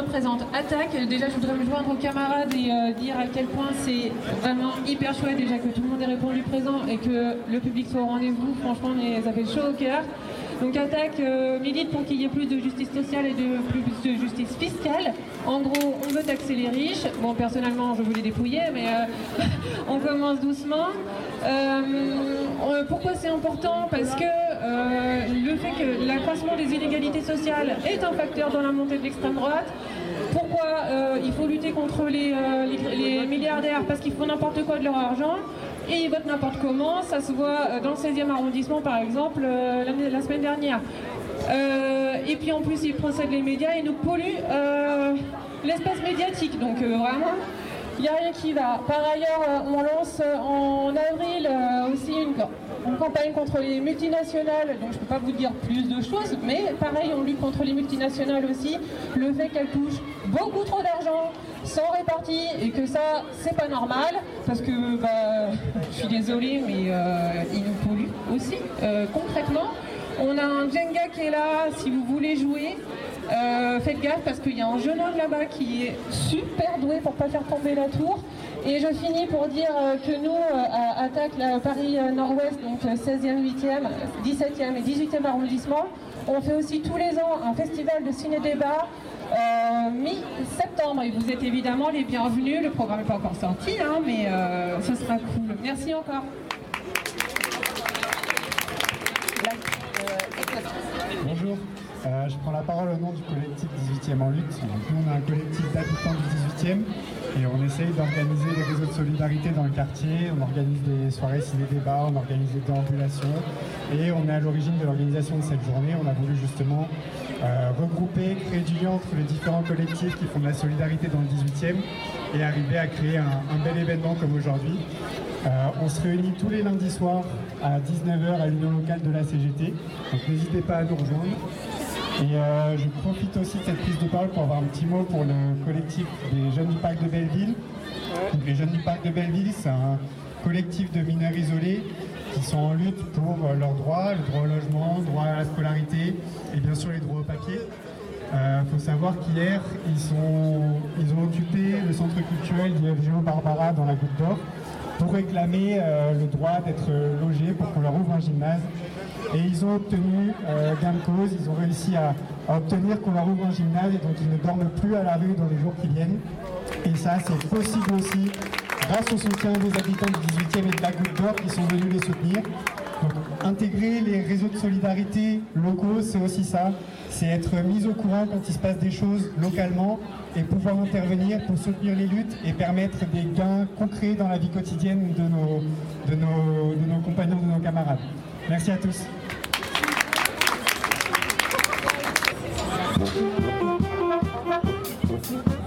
représente Attac. Déjà, je voudrais me joindre aux camarades et dire à quel point c'est vraiment hyper chouette déjà que tout le monde ait répondu présent et que le public soit au rendez-vous. Franchement, ça fait chaud au cœur. Donc Attac milite pour qu'il y ait plus de justice sociale et plus de justice fiscale. En gros, on veut taxer les riches. Bon, personnellement, je veux les dépouiller, mais on commence doucement. Pourquoi c'est important? Parce que le fait que l'accroissement des inégalités sociales est un facteur dans la montée de l'extrême droite. Pourquoi il faut lutter contre les milliardaires? Parce qu'ils font n'importe quoi de leur argent. Et ils votent n'importe comment, ça se voit dans le 16e arrondissement par exemple la semaine dernière. Et puis en plus ils procèdent les médias et nous polluent l'espace médiatique, donc vraiment il n'y a rien qui va. Par ailleurs on lance en avril aussi une campagne contre les multinationales, donc je ne peux pas vous dire plus de choses, mais pareil on lutte contre les multinationales aussi, le fait qu'elles touchent beaucoup trop d'argent sans répartie et que ça c'est pas normal parce que je suis désolée mais ils nous polluent aussi concrètement. On a un Jenga qui est là, si vous voulez jouer, faites gaffe parce qu'il y a un jeune homme là-bas qui est super doué pour pas faire tomber la tour. Et je finis pour dire que nous, à Attac, Paris Nord-Ouest, donc 16e, 8e, 17e et 18e arrondissement, on fait aussi tous les ans un festival de ciné-débat mi-septembre et vous êtes évidemment les bienvenus. Le programme n'est pas encore sorti, hein, mais ce sera cool. Merci encore. Bonjour, je prends la parole au nom du collectif 18e en lutte. Donc, nous, on a un collectif d'habitants du 18e et on essaye d'organiser des réseaux de solidarité dans le quartier. On organise des soirées ciné-débats, on organise des déambulations et on est à l'origine de l'organisation de cette journée. On a voulu justement regrouper, créer du lien entre les différents collectifs qui font de la solidarité dans le 18e et arriver à créer un bel événement comme aujourd'hui. On se réunit tous les lundis soirs à 19h à l'union locale de la CGT, donc n'hésitez pas à nous rejoindre. Et je profite aussi de cette prise de parole pour avoir un petit mot pour le collectif des jeunes du parc de Belleville. Donc, les jeunes du parc de Belleville, c'est un collectif de mineurs isolés qui sont en lutte pour leurs droits, le droit au logement, le droit à la scolarité et bien sûr les droits au papier. Faut savoir qu'hier, ils ont occupé le centre culturel d'IFGO Barbara dans la Goutte d'Or pour réclamer le droit d'être logés pour qu'on leur ouvre un gymnase. Et ils ont obtenu gain de cause, ils ont réussi à obtenir qu'on leur ouvre un gymnase et donc ils ne dorment plus à la rue dans les jours qui viennent. Et ça, c'est possible aussi grâce au soutien des habitants du 18e et de la Goutte d'Or qui sont venus les soutenir. Donc, intégrer les réseaux de solidarité locaux, c'est aussi ça, c'est être mis au courant quand il se passe des choses localement et pouvoir intervenir pour soutenir les luttes et permettre des gains concrets dans la vie quotidienne de nos compagnons, de nos camarades. Merci à tous. Merci.